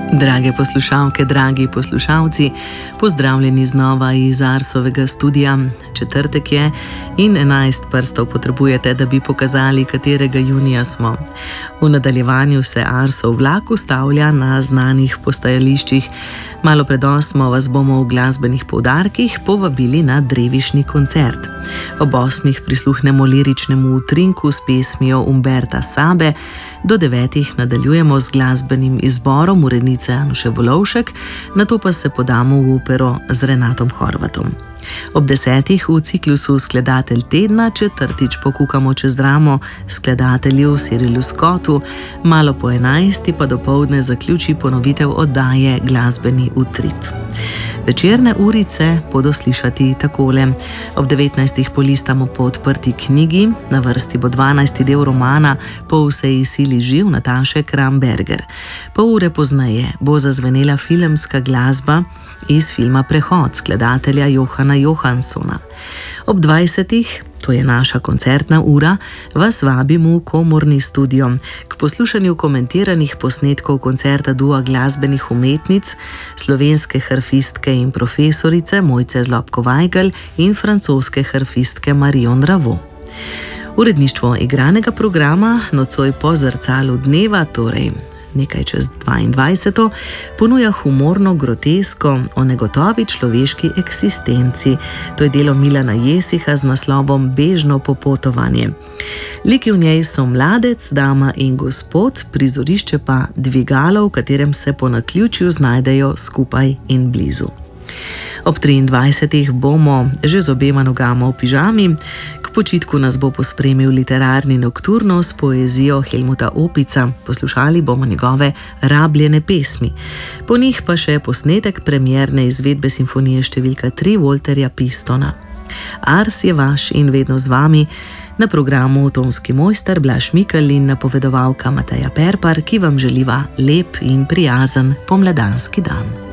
Drage poslušalke, dragi poslušalci, pozdravljeni znova iz Arsovega studia. Četrtek je in 11 prstov potrebujete, da bi pokazali, katerega junija smo. V nadaljevanju se Arsov vlak ustavlja na znanih postajališčih. Malo pred 8 vas bomo v glasbenih poudarkih povabili na drevišni koncert. Ob 8 prisluhnemo liričnemu utrinku s pesmijo Umberta Sabe, do 9 nadaljujemo z glasbenim izborom urednice Anuše Volovšek, nato pa se podamo v opero z Renatom Horvatom. Ob 10 v ciklusu Skladatelj tedna četrtič pokukamo čez ramo skladatelju Cyrilu Scottu, malo po 11 pa dopoldne zaključi ponovitev oddaje Glasbeni utrip. Večerne urice bodo slišati takole. Ob 19 polistamo po odprti knjigi, na vrsti bo 12. del romana Po vsej sili živ Nataše Kramberger. Pol ure pozneje bo zazvenela filmska glasba iz filma Prehod skladatelja Johana Johanssona. Ob 20, to je naša koncertna ura, vas vabim v komorni studio k poslušanju komentiranih posnetkov koncerta dua glasbenih umetnic, slovenske harfistke in profesorice Mojce Zlobko-Vajgl in francoske harfistke Marion Ravo. Uredništvo igranega programa nocoj po zrcalu dneva, torej nekaj čez 22, ponuja humorno grotesko o negotovi človeški eksistenci. To je delo Milana Jesiha z naslovom Bežno popotovanje. Liki v njej so mladec, dama in gospod, prizorišče pa dvigalo, v katerem se po naključju znajdejo skupaj in blizu. Ob 23 bomo že z obema nogama v pižami. K počitku nas bo pospremil literarni nokturno s poezijo Helmuta Opica. Poslušali bomo njegove rabljene pesmi. Po njih pa še posnetek premierne izvedbe simfonije številka 3 Walterja Pistona. Ars je vaš in vedno z vami. Na programu tonski mojster Blaž Mikl in napovedovalka Mateja Perpar, ki vam želiva lep in prijazen pomladanski dan.